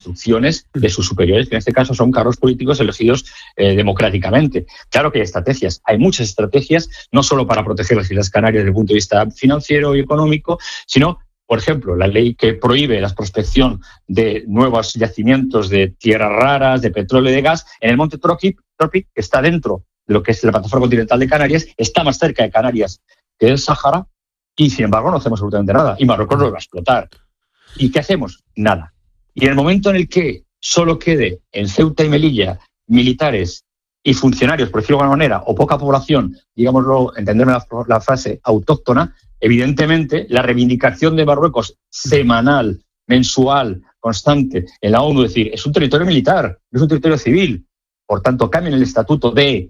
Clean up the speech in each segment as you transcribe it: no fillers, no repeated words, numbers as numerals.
instrucciones de sus superiores, que en este caso son cargos políticos elegidos democráticamente. Claro que hay estrategias, hay muchas estrategias, no solo para proteger las Islas Canarias desde el punto de vista financiero y económico, sino, por ejemplo, la ley que prohíbe la prospección de nuevos yacimientos de tierras raras, de petróleo y de gas en el monte Tropic, que está dentro de lo que es la plataforma continental de Canarias, está más cerca de Canarias que del Sáhara, y sin embargo no hacemos absolutamente nada. Y Marruecos lo va a explotar. ¿Y qué hacemos? Nada. Y en el momento en el que solo quede en Ceuta y Melilla militares y funcionarios, por decirlo de alguna manera, o poca población, digámoslo, entenderme la frase, autóctona, evidentemente la reivindicación de Marruecos semanal, mensual, constante en la ONU, es decir, es un territorio militar, no es un territorio civil. Por tanto, cambien el estatuto de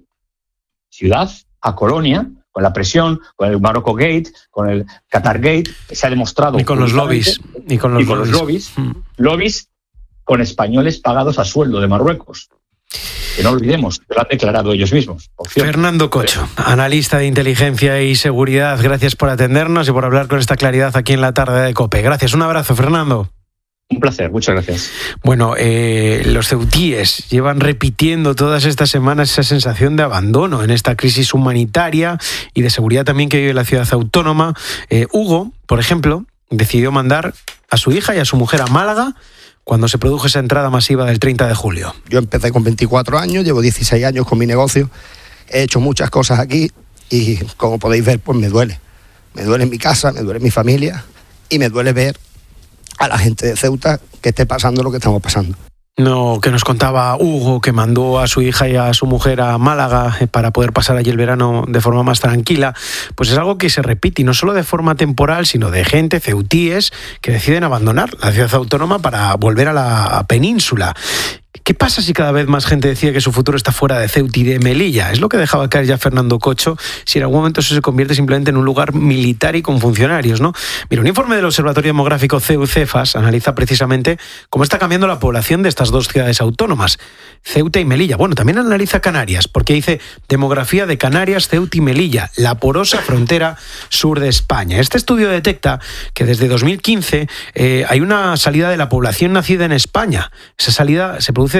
ciudad a colonia, con la presión, con el Marocco Gate, con el Qatar Gate, que se ha demostrado. Y con los lobbies. Y con los lobbies. Lobbies con españoles pagados a sueldo de Marruecos. Que no olvidemos, lo han declarado ellos mismos. Fernando Cocho, analista de inteligencia y seguridad, gracias por atendernos y por hablar con esta claridad aquí en la tarde de COPE. Gracias, un abrazo, Fernando. Un placer, muchas gracias. Bueno, los ceutíes llevan repitiendo todas estas semanas esa sensación de abandono en esta crisis humanitaria y de seguridad también que vive la ciudad autónoma. Hugo, por ejemplo, decidió mandar a su hija y a su mujer a Málaga cuando se produjo esa entrada masiva del 30 de julio. Yo empecé con 24 años, llevo 16 años con mi negocio, he hecho muchas cosas aquí y, como podéis ver, pues me duele. Me duele en mi casa, me duele en mi familia y me duele ver a la gente de Ceuta que esté pasando lo que estamos pasando. No, que nos contaba Hugo, que mandó a su hija y a su mujer a Málaga para poder pasar allí el verano de forma más tranquila, pues es algo que se repite, y no solo de forma temporal, sino de gente, ceutíes, que deciden abandonar la ciudad autónoma para volver a la península. ¿Qué pasa si cada vez más gente decía que su futuro está fuera de Ceuta y de Melilla? Es lo que dejaba caer ya Fernando Cocho, si en algún momento eso se convierte simplemente en un lugar militar y con funcionarios, ¿no? Mira, un informe del Observatorio Demográfico CEU-CEFAS analiza precisamente cómo está cambiando la población de estas dos ciudades autónomas, Ceuta y Melilla. Bueno, también analiza Canarias, porque dice demografía de Canarias, Ceuta y Melilla, la porosa frontera sur de España. Este estudio detecta que desde 2015 hay una salida de la población nacida en España. Esa salida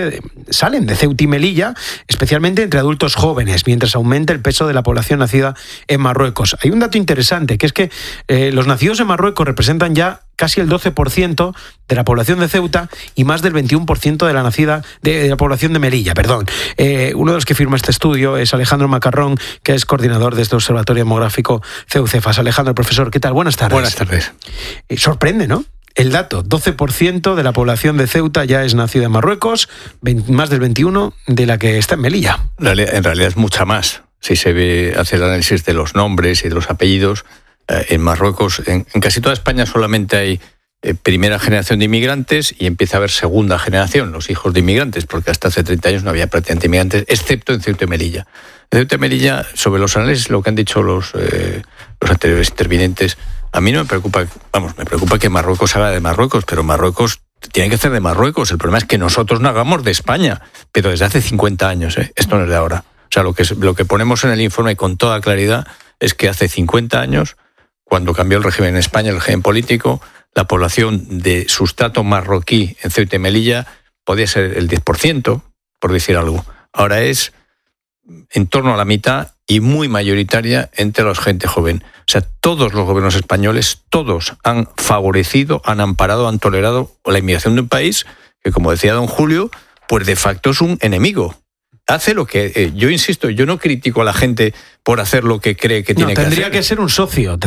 salen de Ceuta y Melilla, especialmente entre adultos jóvenes, mientras aumenta el peso de la población nacida en Marruecos. Hay un dato interesante, que es que los nacidos en Marruecos representan ya casi el 12% de la población de Ceuta y más del 21% de la nacida de la población de Melilla, perdón. Uno de los que firma este estudio es Alejandro Macarrón, que es coordinador de este Observatorio Demográfico CEU-CEFAS. Alejandro, profesor, ¿qué tal? Buenas tardes. Buenas tardes. Sorprende, ¿no? El dato, 12% de la población de Ceuta ya es nacida en Marruecos, más del 21% de la que está en Melilla. En realidad es mucha más. Si se hace el análisis de los nombres y de los apellidos, en Marruecos, en casi toda España solamente hay primera generación de inmigrantes y empieza a haber segunda generación, los hijos de inmigrantes, porque hasta hace 30 años no había prácticamente inmigrantes, excepto en Ceuta y Melilla. En Ceuta y Melilla, sobre los análisis, lo que han dicho los anteriores intervinientes, a mí no me preocupa, me preocupa que Marruecos haga de Marruecos, pero Marruecos tiene que hacer de Marruecos. El problema es que nosotros no hagamos de España, pero desde hace 50 años, esto no es de ahora. O sea, lo que ponemos en el informe con toda claridad es que hace 50 años, cuando cambió el régimen en España, el régimen político, la población de sustrato marroquí en Ceuta y Melilla podía ser el 10%, por decir algo. Ahora es en torno a la mitad y muy mayoritaria entre la gente joven. O sea, todos los gobiernos españoles, todos han favorecido, han amparado, han tolerado la inmigración de un país que, como decía don Julio, pues de facto es un enemigo. Hace lo que... yo insisto, yo no critico a la gente por hacer lo que cree que tiene que hacer. Tendría que ser un socio.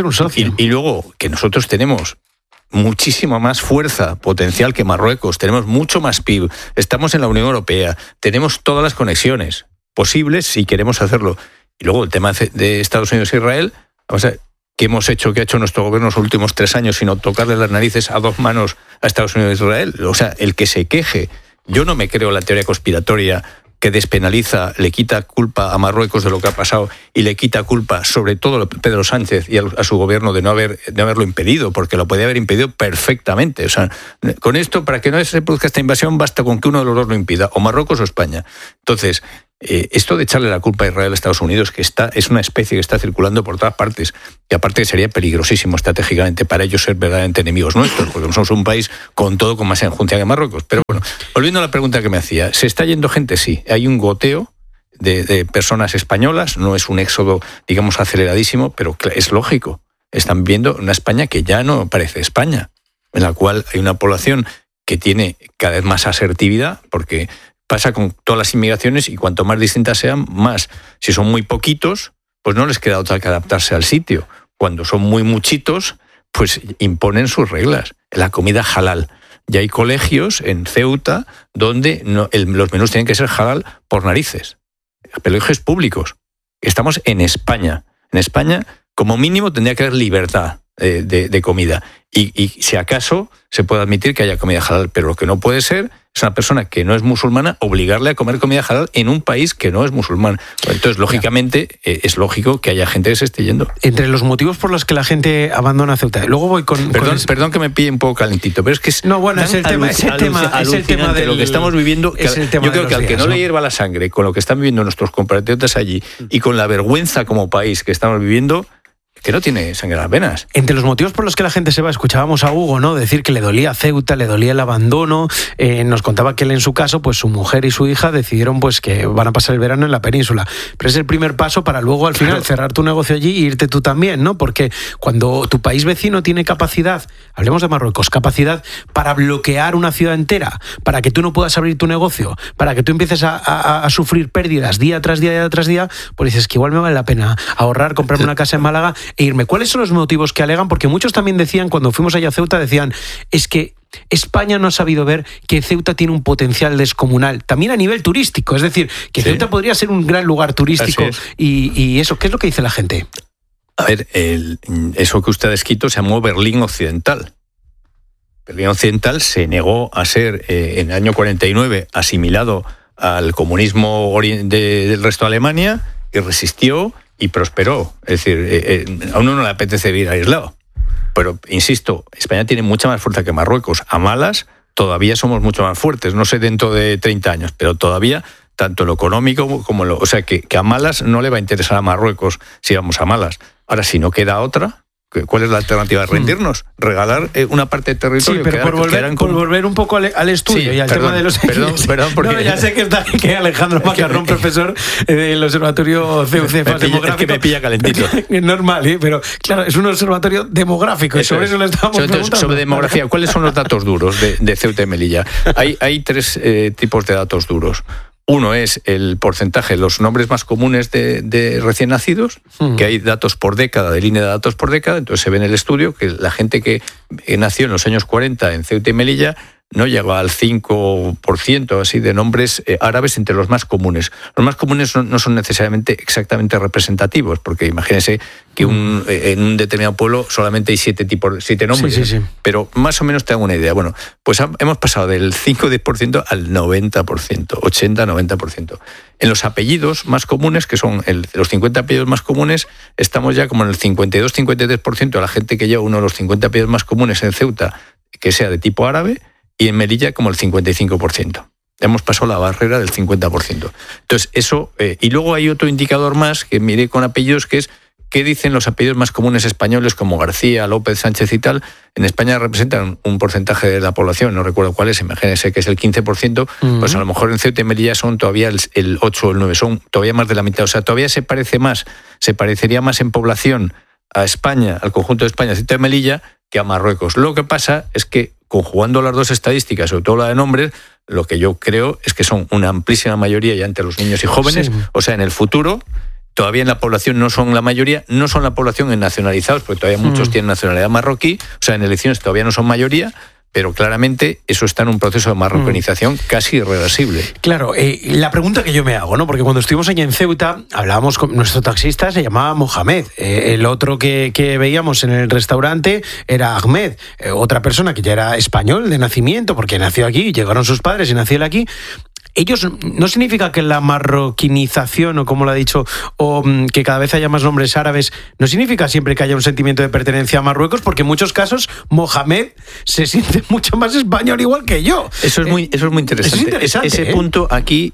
Y luego, que nosotros tenemos muchísima más fuerza potencial que Marruecos, tenemos mucho más PIB, estamos en la Unión Europea, tenemos todas las conexiones posibles si queremos hacerlo. Y luego el tema de Estados Unidos e Israel, vamos a ver, ¿qué ha hecho nuestro gobierno los últimos 3 años sino tocarle las narices a 2 manos a Estados Unidos e Israel? O sea, el que se queje. Yo no me creo la teoría conspiratoria que despenaliza, le quita culpa a Marruecos de lo que ha pasado y le quita culpa sobre todo a Pedro Sánchez y a su gobierno de no haberlo impedido, porque lo podía haber impedido perfectamente. O sea, con esto, para que no se produzca esta invasión, basta con que uno de los dos lo impida, o Marruecos o España. Entonces, esto de echarle la culpa a Israel a Estados Unidos, que es una especie que está circulando por todas partes, y aparte que sería peligrosísimo estratégicamente para ellos ser verdaderamente enemigos nuestros, porque no somos un país con todo con más enjundia que Marruecos. Pero bueno, volviendo a la pregunta que me hacía, ¿se está yendo gente? Sí, hay un goteo de personas españolas, no es un éxodo, digamos, aceleradísimo, pero es lógico. Están viendo una España que ya no parece España, en la cual hay una población que tiene cada vez más asertividad, porque pasa con todas las inmigraciones y cuanto más distintas sean, más. Si son muy poquitos, pues no les queda otra que adaptarse al sitio. Cuando son muy muchitos, pues imponen sus reglas. La comida halal. Ya hay colegios en Ceuta donde los menús tienen que ser halal por narices. Colegios públicos. Estamos en España. En España, como mínimo, tendría que haber libertad de comida. Y si acaso se puede admitir que haya comida halal, pero lo que no puede ser es una persona que no es musulmana obligarle a comer comida halal en un país que no es musulmán. Entonces, lógicamente, es lógico que haya gente que se esté yendo. Entre los motivos por los que la gente abandona Ceuta. Luego voy con... Perdón que me pille un poco calentito, pero es que es... No, bueno, es el tema de lo que estamos viviendo. Yo creo que al que no le hierva la sangre con lo que están viviendo nuestros compatriotas allí y con la vergüenza como país que estamos viviendo, que no tiene sangre en las venas. Entre los motivos por los que la gente se va, escuchábamos a Hugo, ¿no?, decir que le dolía Ceuta, le dolía el abandono. Nos contaba que él, en su caso, pues su mujer y su hija decidieron pues que van a pasar el verano en la península. Pero es el primer paso para luego, al final, cerrar tu negocio allí e irte tú también, ¿no? Porque cuando tu país vecino tiene capacidad, hablemos de Marruecos, capacidad para bloquear una ciudad entera, para que tú no puedas abrir tu negocio, para que tú empieces a sufrir pérdidas día tras día, pues dices que igual me vale la pena ahorrar, comprarme una casa en Málaga e irme. ¿Cuáles son los motivos que alegan? Porque muchos también decían, cuando fuimos allá a Ceuta, decían, es que España no ha sabido ver que Ceuta tiene un potencial descomunal, también a nivel turístico, es decir, que Ceuta podría ser un gran lugar turístico. Y eso, ¿qué es lo que dice la gente? A ver, eso que usted ha descrito se llamó Berlín Occidental. Berlín Occidental se negó a ser, en el año 49, asimilado al comunismo del resto de Alemania, y resistió y prosperó. Es decir, a uno no le apetece vivir aislado. Pero, insisto, España tiene mucha más fuerza que Marruecos. A malas, todavía somos mucho más fuertes. No sé dentro de 30 años, pero todavía, tanto lo económico como lo... O sea, que a malas no le va a interesar a Marruecos si vamos a malas. Ahora, si no queda otra... ¿Cuál es la alternativa? ¿Rendirnos? ¿Regalar una parte de territorio? Sí, pero por volver un poco al estudio y al tema de los... Perdón, porque... No, ya sé que está aquí Alejandro Macarrón, profesor del Observatorio CEUCEFAS Demográfico. Es que me pilla calentito. Es normal, pero claro, es un observatorio demográfico y sobre eso le estamos preguntando. Sobre demografía, ¿cuáles son los datos duros de Ceuta y Melilla? Hay tres tipos de datos duros. Uno es el porcentaje, los nombres más comunes de recién nacidos, que hay datos por década, de línea de datos por década. Entonces se ve en el estudio que la gente que nació en los años 40 en Ceuta y Melilla no llega al 5% así de nombres árabes entre los más comunes. Los más comunes no son necesariamente exactamente representativos, porque imagínense que en un determinado pueblo solamente hay 7 nombres. Sí. Pero más o menos te hago una idea. Bueno, pues hemos pasado del 5-10% al 90%, 80-90%. En los apellidos más comunes, que son los 50 apellidos más comunes, estamos ya como en el 52-53% de la gente que lleva uno de los 50 apellidos más comunes en Ceuta, que sea de tipo árabe, y en Melilla como el 55%. Hemos pasado la barrera del 50%. Entonces, eso... y luego hay otro indicador más, que miré con apellidos, que es qué dicen los apellidos más comunes españoles, como García, López, Sánchez y tal. En España representan un porcentaje de la población, no recuerdo cuál es, imagínense que es el 15%, pues a lo mejor en Ceuta y Melilla son todavía el 8 o el 9, son todavía más de la mitad. O sea, todavía se parecería más en población a España, al conjunto de España, Ceuta y Melilla, que a Marruecos. Lo que pasa es que, conjugando las dos estadísticas, sobre todo la de nombres, lo que yo creo es que son una amplísima mayoría ya entre los niños y jóvenes. Sí. O sea, en el futuro, todavía en la población no son la mayoría, no son la población en nacionalizados, porque todavía muchos tienen nacionalidad marroquí, o sea, en elecciones todavía no son mayoría, pero claramente eso está en un proceso de marroquinización casi irreversible. Claro, la pregunta que yo me hago, ¿no? Porque cuando estuvimos allí en Ceuta, hablábamos con nuestro taxista, se llamaba Mohamed. El otro que veíamos en el restaurante era Ahmed, otra persona que ya era español de nacimiento, porque nació aquí, llegaron sus padres y nació él aquí. ellos, ¿no significa que la marroquinización, o como lo ha dicho, o que cada vez haya más nombres árabes, no significa siempre que haya un sentimiento de pertenencia a Marruecos? Porque en muchos casos Mohamed se siente mucho más español igual que yo. Eso es muy interesante. Eso es interesante, Ese punto aquí,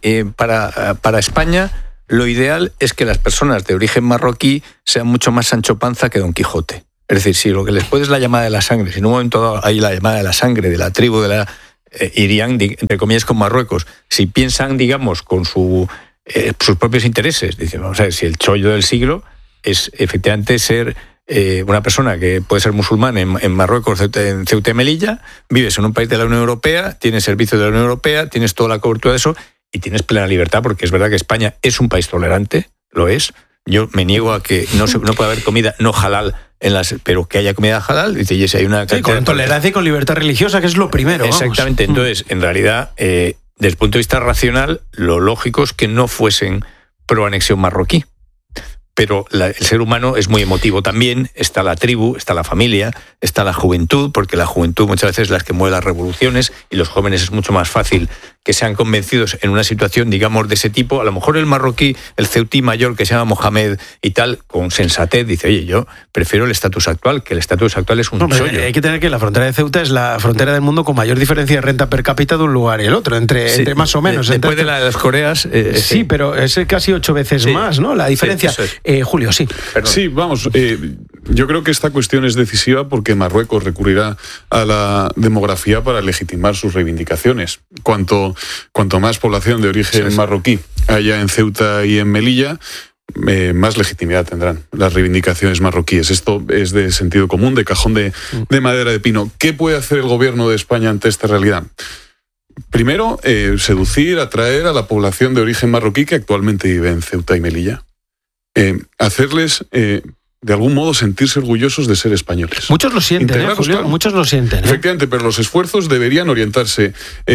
para España, lo ideal es que las personas de origen marroquí sean mucho más Sancho Panza que Don Quijote. Es decir, si lo que les puede es la llamada de la sangre, si en un momento dado hay la llamada de la sangre de la tribu de la irían, entre comillas, con Marruecos. Si piensan, digamos, con sus propios intereses, dicen, vamos a ver, si el chollo del siglo es efectivamente ser una persona que puede ser musulmán en Marruecos, en Ceuta y Melilla, vives en un país de la Unión Europea, tienes servicios de la Unión Europea, tienes toda la cobertura de eso y tienes plena libertad, porque es verdad que España es un país tolerante, lo es. Yo me niego a que no puede haber comida no halal pero que haya comida halal. Dice, y si hay una con tolerancia y con libertad religiosa, que es lo primero. Exactamente. Vamos. Entonces, en realidad, desde el punto de vista racional, lo lógico es que no fuesen pro anexión marroquí. Pero el ser humano es muy emotivo también. Está la tribu, está la familia, está la juventud, porque la juventud muchas veces es la que mueve las revoluciones, y los jóvenes es mucho más fácil que sean convencidos en una situación, digamos, de ese tipo. A lo mejor el marroquí, el ceutí mayor que se llama Mohamed y tal, con sensatez, dice, oye, yo prefiero el estatus actual, que el estatus actual es un chollo. Hay que tener que la frontera de Ceuta es la frontera del mundo con mayor diferencia de renta per cápita de un lugar y el otro, entre más o menos. Después de la de las Coreas... sí, pero es casi 8 veces más, ¿no? La diferencia. Sí, Julio, sí. Perdón. Sí, vamos, yo creo que esta cuestión es decisiva porque Marruecos recurrirá a la demografía para legitimar sus reivindicaciones. Cuanto más población de origen marroquí haya en Ceuta y en Melilla, más legitimidad tendrán las reivindicaciones marroquíes. Esto es de sentido común, de cajón de madera de pino. ¿Qué puede hacer el gobierno de España ante esta realidad? Primero, seducir, atraer a la población de origen marroquí que actualmente vive en Ceuta y Melilla. Hacerles... de algún modo sentirse orgullosos de ser españoles. Muchos lo sienten, Julio, claro. Muchos lo sienten. Efectivamente, pero los esfuerzos deberían orientarse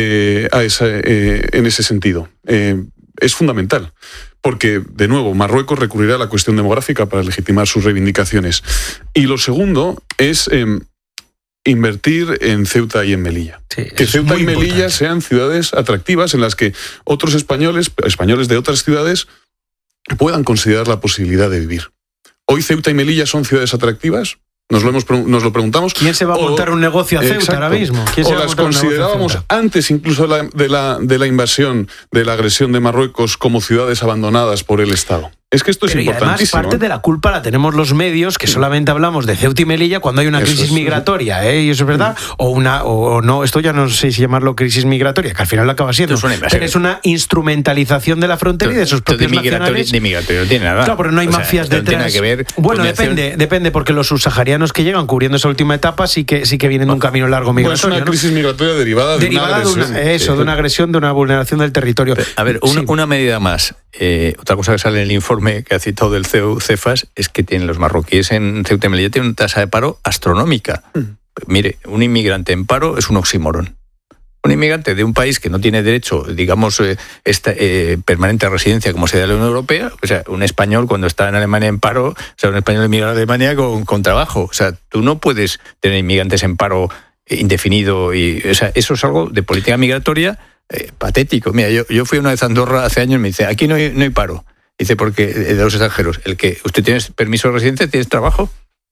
en ese sentido. Es fundamental, porque, de nuevo, Marruecos recurrirá a la cuestión demográfica para legitimar sus reivindicaciones. Y lo segundo es invertir en Ceuta y en Melilla. Sí, que Ceuta y Melilla sean ciudades atractivas en las que otros españoles de otras ciudades, puedan considerar la posibilidad de vivir. ¿Hoy Ceuta y Melilla son ciudades atractivas? Nos lo preguntamos. ¿Quién se va a montar un negocio a Ceuta ahora mismo? O las considerábamos antes incluso de la invasión, de la agresión de Marruecos, como ciudades abandonadas por el Estado. Es que esto es importantísimo. Además, parte de la culpa la tenemos los medios, que solamente hablamos de Ceuta y Melilla cuando hay una crisis migratoria, y eso es verdad, o no, esto ya no sé si llamarlo crisis migratoria, que al final lo acaba siendo, pero es una instrumentalización de la frontera y de sus propios nacionales. De migratorio no tiene nada. Claro, pero no hay mafias detrás. No tiene que ver. Bueno, depende, porque los subsaharianos que llegan cubriendo esa última etapa sí que vienen de un camino largo migratorio. Es una crisis migratoria derivada de una agresión. De una agresión, de una vulneración del territorio. A ver, una medida más. Otra cosa que sale en el informe que ha citado del CEFAS es que tienen los marroquíes en Ceuta y Melilla tienen una tasa de paro astronómica. Mire, un inmigrante en paro es un oxímoron. Un inmigrante de un país que no tiene derecho, digamos, permanente residencia como sea de la Unión Europea, o sea, un español cuando está en Alemania en paro, o sea, un español emigrado a Alemania con trabajo. O sea, tú no puedes tener inmigrantes en paro indefinido. O sea, eso es algo de política migratoria patético. Mira, yo fui una vez a Andorra hace años y me dice, aquí no hay paro. Dice, porque de los extranjeros, el que usted tiene permiso de residencia, ¿tienes trabajo?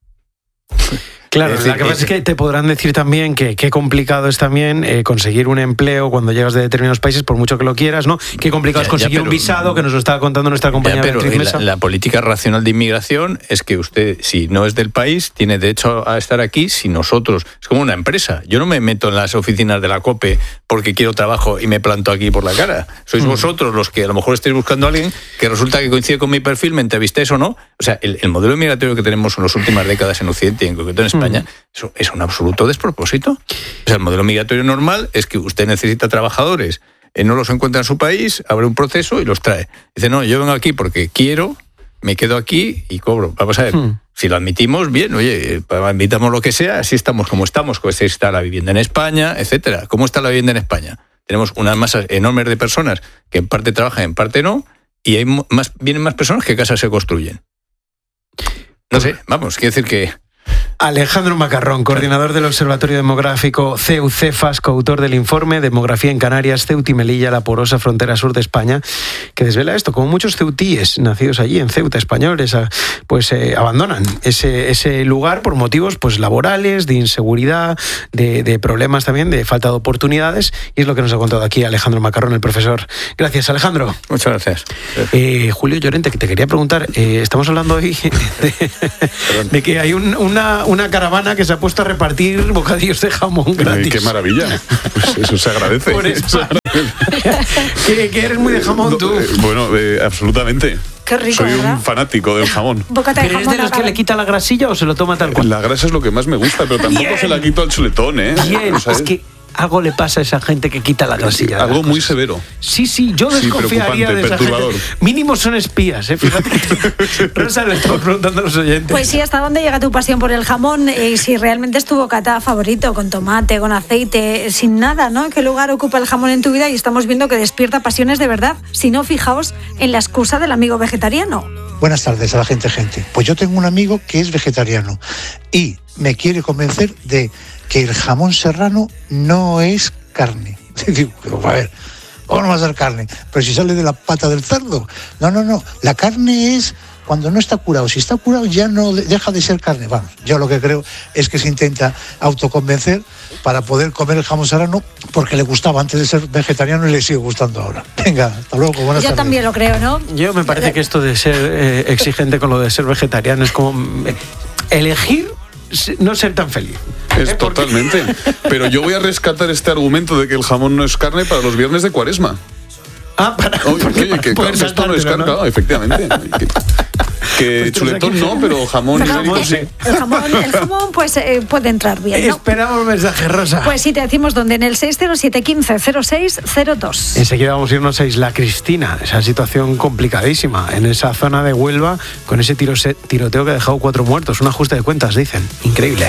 Claro, la que pasa es que te podrán decir también que qué complicado es también conseguir un empleo cuando llegas de determinados países, por mucho que lo quieras, ¿no? Qué complicado es conseguir un visado, que nos lo estaba contando nuestra compañera Beatriz Mesa. La política racional de inmigración es que usted, si no es del país, tiene derecho a estar aquí si nosotros... Es como una empresa. Yo no me meto en las oficinas de la COPE porque quiero trabajo y me planto aquí por la cara. Sois vosotros los que a lo mejor estáis buscando a alguien que resulta que coincide con mi perfil, me entrevistéis o no. O sea, el modelo migratorio que tenemos en las últimas décadas en Occidente y en concreto en España, eso es un absoluto despropósito. O sea, el modelo migratorio normal es que usted necesita trabajadores, no los encuentra en su país, abre un proceso y los trae. Dice, no, yo vengo aquí porque quiero, me quedo aquí y cobro. Vamos a ver, si lo admitimos, bien, oye, admitamos lo que sea, así estamos como estamos, pues está la vivienda en España, etcétera. ¿Cómo está la vivienda en España? Tenemos unas masas enormes de personas que en parte trabajan, en parte no, y vienen más personas que casas se construyen. No sé, vamos, quiere decir que Alejandro Macarrón, coordinador del Observatorio Demográfico CEU-Cefas, coautor del informe Demografía en Canarias, Ceuta y Melilla, la porosa frontera sur de España, que desvela esto, como muchos ceutíes nacidos allí en Ceuta, españoles, pues abandonan ese lugar por motivos pues laborales, de inseguridad, de problemas también, de falta de oportunidades, y es lo que nos ha contado aquí Alejandro Macarrón, el profesor. Gracias, Alejandro. Muchas gracias. Julio Llorente, que te quería preguntar, estamos hablando hoy de que hay una caravana que se ha puesto a repartir bocadillos de jamón gratis. ¡Qué maravilla! Pues eso se agradece. Que eres muy de jamón, tú. Bueno, absolutamente. Qué rico, Soy ¿verdad? un fanático del jamón. Bocata de ¿Pero jamón es de los que le quita la grasilla o se lo toma tal cual? La grasa es lo que más me gusta, pero tampoco Bien. se la quito al chuletón, ¿eh? Bien, O sea, es que algo le pasa a esa gente que quita la grasilla. de algo las muy cosas. severo. Sí, yo Sí, desconfiaría preocupante, de esa perturbador. gente. Mínimo son espías, fíjate. Rosa, le estamos preguntando a los oyentes. Pues sí, ¿hasta dónde llega tu pasión por el jamón? Si realmente es tu bocata favorito, con tomate, con aceite, sin nada, ¿no? ¿Qué lugar ocupa el jamón en tu vida? Y estamos viendo que despierta pasiones de verdad. Si no, fijaos en la excusa del amigo vegetariano. Buenas tardes a la gente. Pues yo tengo un amigo que es vegetariano y me quiere convencer de que el jamón serrano no es carne. Digo, a ver, ¿cómo no va a ser carne? Pero si sale de la pata del cerdo. No. La carne es cuando no está curado. Si está curado ya no deja de ser carne. Vamos, yo lo que creo es que se intenta autoconvencer para poder comer el jamón serrano porque le gustaba antes de ser vegetariano y le sigue gustando ahora. Venga, hasta luego, buenas tardes. Yo también lo creo, ¿no? Yo me parece que esto de ser exigente con lo de ser vegetariano es como elegir no ser tan feliz. Es totalmente. Pero yo voy a rescatar este argumento de que el jamón no es carne para los viernes de Cuaresma. Oye, que claro, esto no es carne, claro, efectivamente. Que Pues chuletón aquí- no, pero jamón ibérico sí. El jamón pues puede entrar bien, ¿no? Esperamos mensaje, Rosa. Pues sí, te decimos dónde, en el 607 15 0602. Enseguida vamos a irnos a Isla Cristina, esa situación complicadísima en esa zona de Huelva, con ese tiroteo que ha dejado 4 muertos. Un ajuste de cuentas, dicen. Increíble.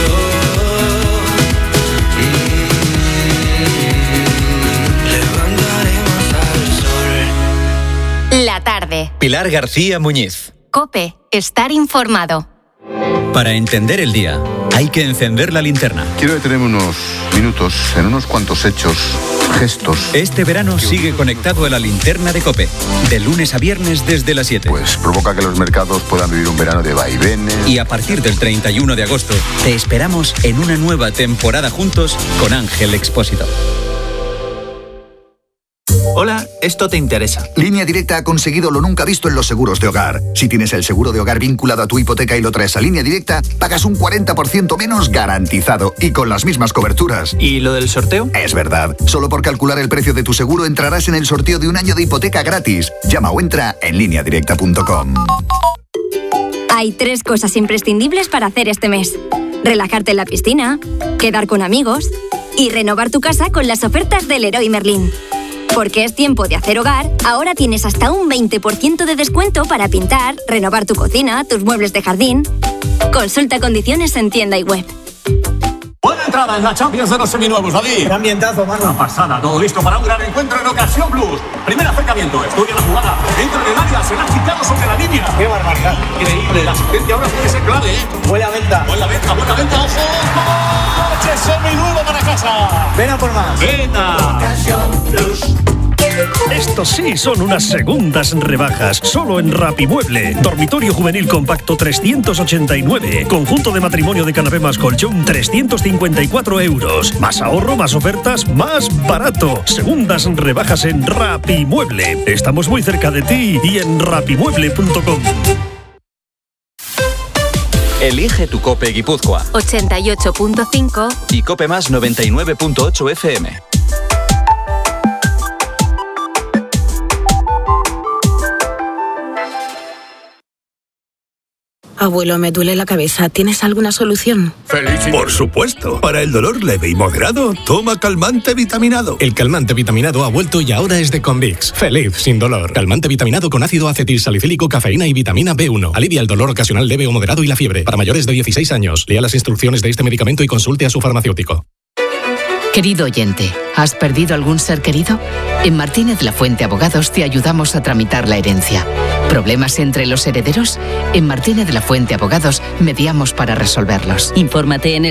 La tarde. Pilar García Muñiz. COPE. Estar informado. Para entender el día, hay que encender la linterna. Quiero detenerme unos minutos en unos cuantos hechos, gestos. Este verano sigue conectado a la linterna de COPE, de lunes a viernes desde las 7. Pues provoca que los mercados puedan vivir un verano de vaivenes. Y a partir del 31 de agosto, te esperamos en una nueva temporada juntos con Ángel Expósito. Hola, esto te interesa. Línea Directa ha conseguido lo nunca visto en los seguros de hogar. Si tienes el seguro de hogar vinculado a tu hipoteca y lo traes a Línea Directa, pagas un 40% menos garantizado y con las mismas coberturas. ¿Y lo del sorteo? Es verdad. Solo por calcular el precio de tu seguro entrarás en el sorteo de un año de hipoteca gratis. Llama o entra en lineadirecta.com. Hay 3 cosas imprescindibles para hacer este mes: relajarte en la piscina, quedar con amigos y renovar tu casa con las ofertas del Leroy Merlin. Porque es tiempo de hacer hogar, ahora tienes hasta un 20% de descuento para pintar, renovar tu cocina, tus muebles de jardín. Consulta condiciones en tienda y web. Buena entrada en la Champions de los seminuevos, David. Qué ambientazo, mano. Una pasada, todo listo para un gran encuentro en Ocasión Plus. Primer acercamiento, estudia la jugada, entra en el área, se la ha quitado sobre la línea. Qué barbaridad. Increíble, la asistencia ahora puede ser clave, ¿eh? Buena venta. Buena venta, ojo. ¡Coche seminuevo para casa! Ven a por más. ¡Venta! Ocasión Plus. Estos sí son unas segundas rebajas, solo en Rapimueble. Dormitorio juvenil compacto 389. Conjunto de matrimonio de canapé más colchón 354 euros. Más ahorro, más ofertas, más barato. Segundas rebajas en Rapimueble. Estamos muy cerca de ti y en rapimueble.com. Elige tu COPE Guipúzcoa 88.5 y COPE más 99.8 FM. Abuelo, me duele la cabeza. ¿Tienes alguna solución? Por supuesto. Para el dolor leve y moderado, toma calmante vitaminado. El calmante vitaminado ha vuelto y ahora es de Convix. Feliz sin dolor. Calmante vitaminado con ácido acetilsalicílico, cafeína y vitamina B1. Alivia el dolor ocasional leve o moderado y la fiebre. Para mayores de 16 años. Lea las instrucciones de este medicamento y consulte a su farmacéutico. Querido oyente, ¿has perdido algún ser querido? En Martínez La Fuente Abogados te ayudamos a tramitar la herencia. ¿Problemas entre los herederos? En Martínez de la Fuente Abogados mediamos para resolverlos. Infórmate en el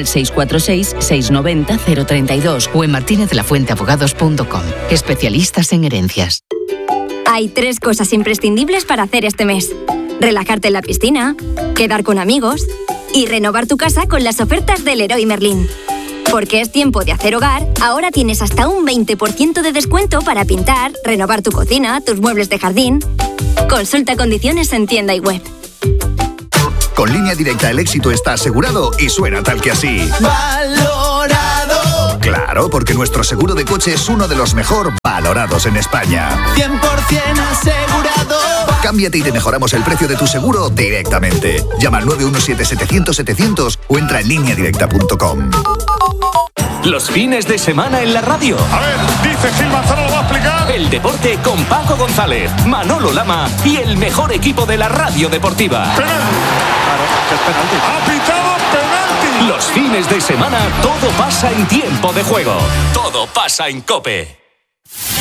646-690-032 o en martinezelafuenteabogados.com. Especialistas en herencias. Hay 3 cosas imprescindibles para hacer este mes: relajarte en la piscina, quedar con amigos y renovar tu casa con las ofertas del Leroy Merlin. Porque es tiempo de hacer hogar, ahora tienes hasta un 20% de descuento para pintar, renovar tu cocina, tus muebles de jardín. Consulta condiciones en tienda y web. Con Línea Directa el éxito está asegurado y suena tal que así. ¡Valorado! Claro, porque nuestro seguro de coche es uno de los mejor valorados en España. 100% asegurado. Cámbiate y te mejoramos el precio de tu seguro directamente. Llama al 917-700-700 o entra en lineadirecta.com. Los fines de semana en la radio. A ver, dice Gil Manzano, lo va a explicar. El deporte con Paco González, Manolo Lama y el mejor equipo de la radio deportiva. ¡Penalti! Claro, es penalti. ¡Ha pitado penalti! Los fines de semana todo pasa en tiempo de juego. Todo pasa en COPE.